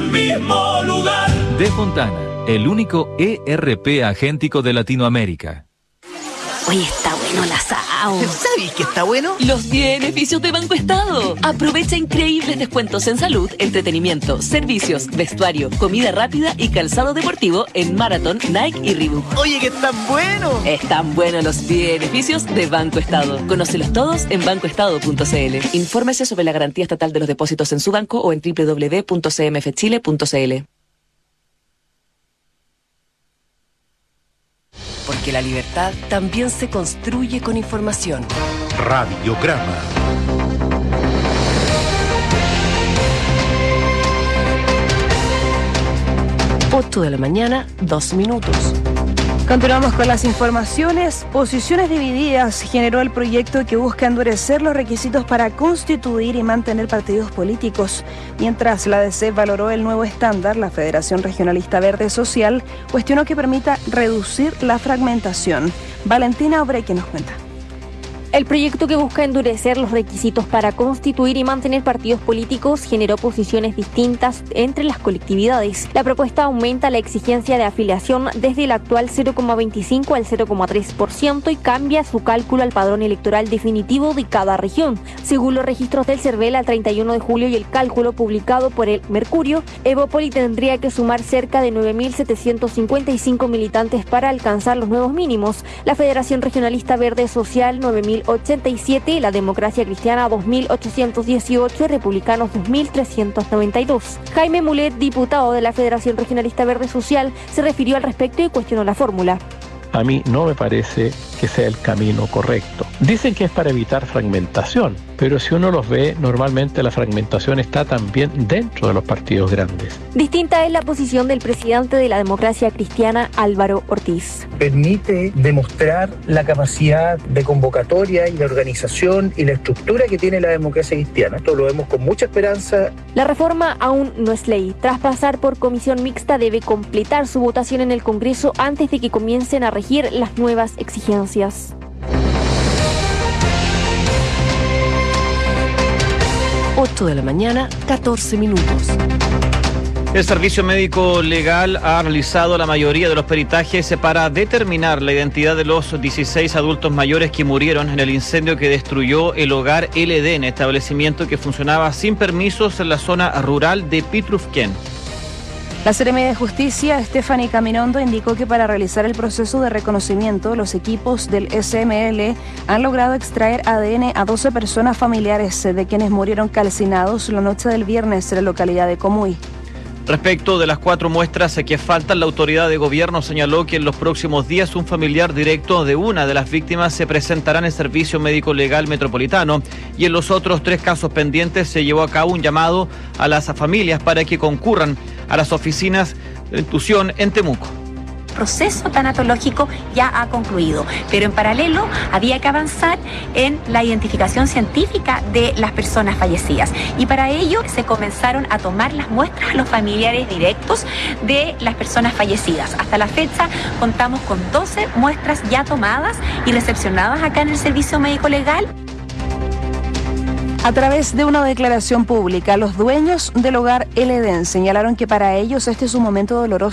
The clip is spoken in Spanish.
mismo lugar. De Fontana, el único ERP agéntico de Latinoamérica. Oye, está bueno el asado. ¿Sabes qué está bueno? Los beneficios de Banco Estado. Aprovecha increíbles descuentos en salud, entretenimiento, servicios, vestuario, comida rápida y calzado deportivo en Marathon, Nike y Reebok. Oye, que están buenos. Están buenos los beneficios de Banco Estado. Conócelos todos en bancoestado.cl. Infórmese sobre la garantía estatal de los depósitos en su banco o en www.cmfchile.cl. Porque la libertad también se construye con información. Radiograma. Ocho de la mañana, 2 minutos. Continuamos con las informaciones. Posiciones divididas generó el proyecto que busca endurecer los requisitos para constituir y mantener partidos políticos. Mientras la DC valoró el nuevo estándar, la Federación Regionalista Verde Social cuestionó que permita reducir la fragmentación. Valentina Obreque nos cuenta. El proyecto que busca endurecer los requisitos para constituir y mantener partidos políticos generó posiciones distintas entre las colectividades. La propuesta aumenta la exigencia de afiliación desde el actual 0,25 al 0,3% y cambia su cálculo al padrón electoral definitivo de cada región. Según los registros del CERVEL al 31 de julio y el cálculo publicado por el Mercurio, Evópoli tendría que sumar cerca de 9.755 militantes para alcanzar los nuevos mínimos. La Federación Regionalista Verde Social 9.087, la Democracia Cristiana 2.818 y Republicanos 2.392. Jaime Mulet, diputado de la Federación Regionalista Verde Social, se refirió al respecto y cuestionó la fórmula. A mí no me parece que sea el camino correcto. Dicen que es para evitar fragmentación, pero si uno los ve, normalmente la fragmentación está también dentro de los partidos grandes. Distinta es la posición del presidente de la Democracia Cristiana, Álvaro Ortiz. Permite demostrar la capacidad de convocatoria y de organización y la estructura que tiene la democracia cristiana. Esto lo vemos con mucha esperanza. La reforma aún no es ley. Tras pasar por comisión mixta, debe completar su votación en el Congreso antes de que comiencen a regir las nuevas exigencias. 8 de la mañana, 14 minutos. El Servicio Médico Legal ha realizado la mayoría de los peritajes para determinar la identidad de los 16 adultos mayores que murieron en el incendio que destruyó el Hogar LD, establecimiento que funcionaba sin permisos en la zona rural de Pitrufquén. La Seremi de Justicia, Stephanie Caminondo, indicó que para realizar el proceso de reconocimiento, los equipos del SML han logrado extraer ADN a 12 personas familiares de quienes murieron calcinados la noche del viernes en la localidad de Comuy. Respecto de las 4 muestras que faltan, la autoridad de gobierno señaló que en los próximos días un familiar directo de una de las víctimas se presentará en el Servicio Médico Legal Metropolitano y en los otros 3 casos pendientes se llevó a cabo un llamado a las familias para que concurran a las oficinas de institución en Temuco. El proceso tanatológico ya ha concluido, pero en paralelo había que avanzar en la identificación científica de las personas fallecidas y para ello se comenzaron a tomar las muestras a los familiares directos de las personas fallecidas. Hasta la fecha contamos con 12 muestras ya tomadas y recepcionadas acá en el Servicio Médico Legal. A través de una declaración pública, los dueños del Hogar LD señalaron que para ellos este es un momento doloroso